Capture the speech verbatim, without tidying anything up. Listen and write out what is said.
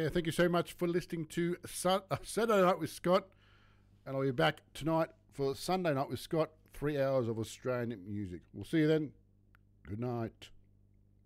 Yeah, thank you so much for listening to Sun- uh, Saturday Night with Scott. And I'll be back tonight for Sunday Night with Scott. Three hours of Australian music. We'll see you then. Good night.